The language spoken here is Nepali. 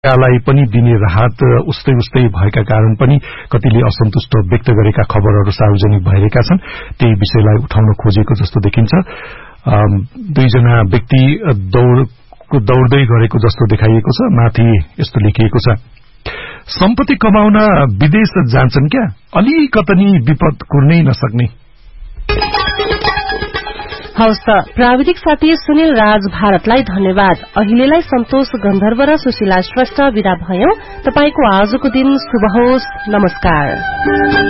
लाई पनि दिने राहत उस्तै उस्तै भएका कारण पनि कतिले असन्तुष्ट व्यक्त गरेका खबरहरू सार्वजनिक भइरहेका छन्। त्यही विषयलाई उठाउन खोजेको जस्तो देखिन्छ। दुईजना व्यक्ति दौड्दै गरेको जस्तो देखाइएको छ। माथि यस्तो लेखिएको छ, सम्पत्ति कमाउन विदेश जान्छन् क्या, अलिकति विपद कुर्नै नसक्ने। हवस् त, प्राविधिक साथी सुनिल राज भारतलाई धन्यवाद। अहिलेलाई सन्तोष गन्धर्व र सुशीला श्रेष्ठ विदा भयौं। तपाईको आजको दिन शुभ होस्। नमस्कार।